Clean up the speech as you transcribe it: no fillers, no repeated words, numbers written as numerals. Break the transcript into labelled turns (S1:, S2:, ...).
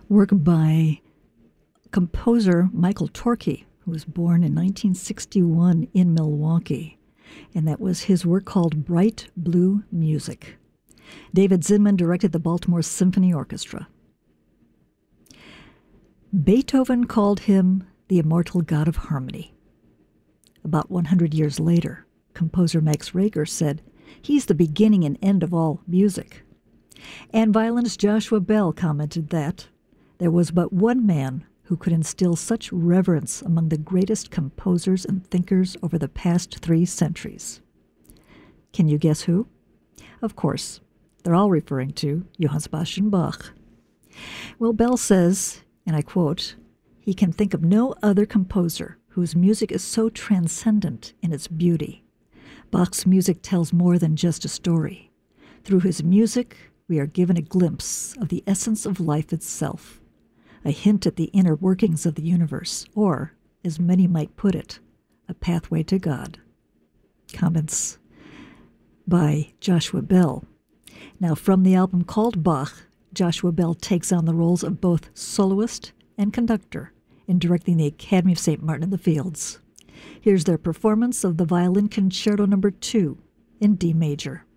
S1: Work by composer Michael Torke, who was born in 1961 in Milwaukee. And that was his work called Bright Blue Music. David Zinman directed the Baltimore Symphony Orchestra. Beethoven called him the immortal god of harmony. About 100 years later, composer Max Reger said, "He's the beginning and end of all music." And violinist Joshua Bell commented that there was but one man who could instill such reverence among the greatest composers and thinkers over the past 3 centuries. Can you guess who? Of course, they're all referring to Johann Sebastian Bach. Well, Bell says, and I quote, "He can think of no other composer whose music is so transcendent in its beauty. Bach's music tells more than just a story. Through his music, we are given a glimpse of the essence of life itself, a hint at the inner workings of the universe, or, as many might put it, a pathway to God." Comments by Joshua Bell. Now, from the album called Bach, Joshua Bell takes on the roles of both soloist and conductor in directing the Academy of St. Martin in the Fields. Here's their performance of the Violin Concerto No. 2 in D major.